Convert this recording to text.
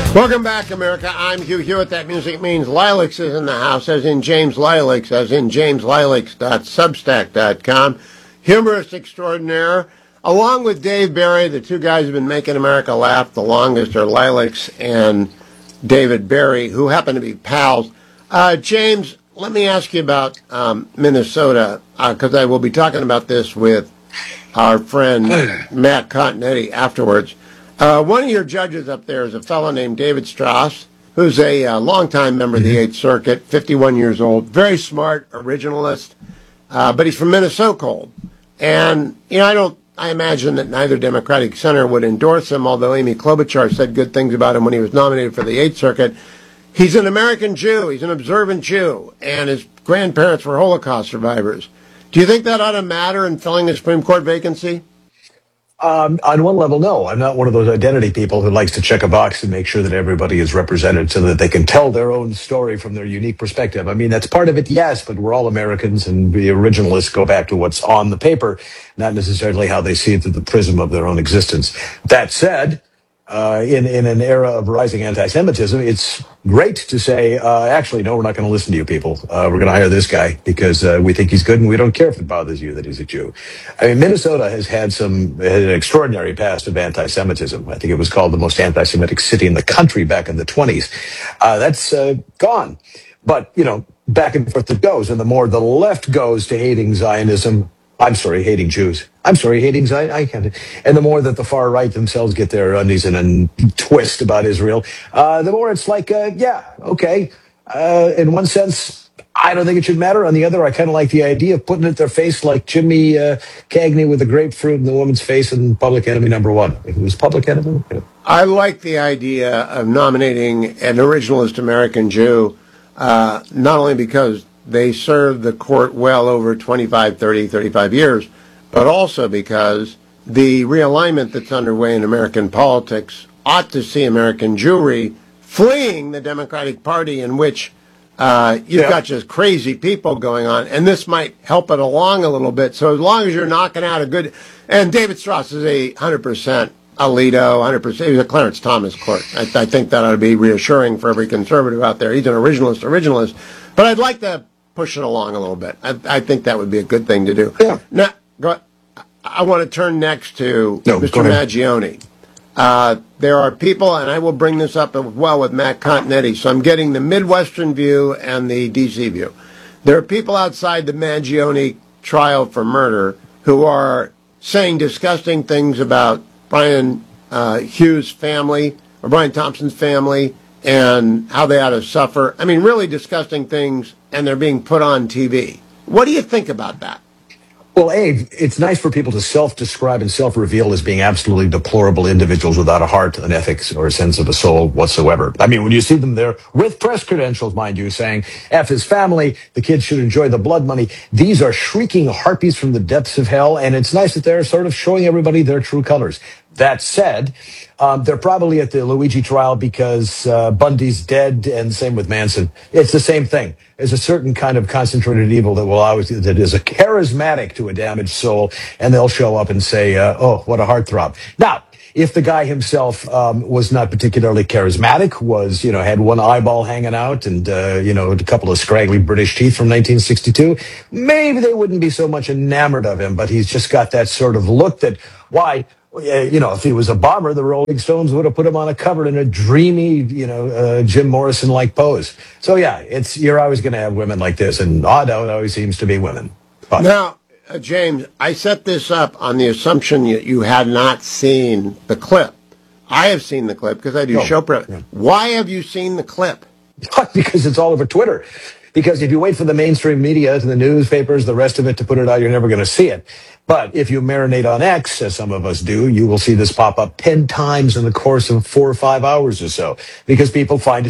Welcome back, America. I'm Hugh Hewitt. That music means Lilacs is in the house, as in James Lilacs, as in jameslilacs.substack.com. Humorist extraordinaire. Along with Dave Barry, the two guys who've been making America laugh the longest are Lilacs and David Barry, who happen to be pals. James, let me ask you about Minnesota, because I will be talking about this with our friend Matt Continetti afterwards. One of your judges up there is a fellow named David Strauss, who's a longtime member of the Eighth Circuit, 51 years old, very smart, originalist, but he's from Minnesota. And, I imagine that neither Democratic senator would endorse him, although Amy Klobuchar said good things about him when he was nominated for the Eighth Circuit. He's an American Jew. He's an observant Jew, and his grandparents were Holocaust survivors. Do you think that ought to matter in filling a Supreme Court vacancy? On one level, no. I'm not one of those identity people who likes to check a box and make sure that everybody is represented so that they can tell their own story from their unique perspective. I mean, that's part of it, yes, but we're all Americans, and the originalists go back to what's on the paper, not necessarily how they see it through the prism of their own existence. That said, in an era of rising anti-Semitism, it's great to say, actually, no, we're not going to listen to you people. We're going to hire this guy because we think he's good and we don't care if it bothers you that he's a Jew. I mean, Minnesota has had an extraordinary past of anti-Semitism. I think it was called the most anti-Semitic city in the country back in the 20s. That's gone. But, back and forth it goes. And the more the left goes to hating Zionism, hating Jews. Hating Zion. And the more that the far right themselves get their undies in a twist about Israel, the more it's like, okay. In one sense, I don't think it should matter. On the other, I kind of like the idea of putting it in their face like Jimmy Cagney with the grapefruit in the woman's face in Public Enemy #1. It was Public Enemy. Yeah. I like the idea of nominating an originalist American Jew, not only because they served the court well over 25, 30, 35 years, but also because the realignment that's underway in American politics ought to see American Jewry fleeing the Democratic Party, in which you've got just crazy people going on, and this might help it along a little bit. So as long as you're knocking out a good... And David Strauss is 100% Alito, 100%. He's a Clarence Thomas clerk. I think that ought to be reassuring for every conservative out there. He's an originalist. But I'd like to push it along a little bit. I think that would be a good thing to do. Yeah. Now, I want to turn next to Mr. Maggioni. There are people, and I will bring this up as well with Matt Continetti, so I'm getting the Midwestern view and the D.C. view. There are people outside the Maggioni trial for murder who are saying disgusting things about Brian Hughes' family, or Brian Thompson's family, and how they ought to suffer. I mean, really disgusting things, and they're being put on TV. What do you think about that? Well, Abe, it's nice for people to self-describe and self-reveal as being absolutely deplorable individuals without a heart, an ethics, or a sense of a soul whatsoever. I mean, when you see them there with press credentials, mind you, saying, F his family, the kids should enjoy the blood money, these are shrieking harpies from the depths of hell, and it's nice that they're sort of showing everybody their true colors. That said, they're probably at the Luigi trial because Bundy's dead, and same with Manson. It's the same thing. There's a certain kind of concentrated evil that is a charismatic to a damaged soul, and they'll show up and say, oh, what a heartthrob. Now, if the guy himself was not particularly charismatic, had one eyeball hanging out and, a couple of scraggly British teeth from 1962, maybe they wouldn't be so much enamored of him, but he's just got that sort of look that, if he was a bomber, the Rolling Stones would have put him on a cover in a dreamy, Jim Morrison-like pose. So, you're always going to have women like this, and odd how it always seems to be women. But now, James, I set this up on the assumption that you had not seen the clip. I have seen the clip because I do show prep. Yeah. Why have you seen the clip? Because it's all over Twitter. Because if you wait for the mainstream media, the newspapers, the rest of it to put it out, you're never going to see it. But if you marinate on X, as some of us do, you will see this pop up 10 times in the course of 4 or 5 hours or so, because people find it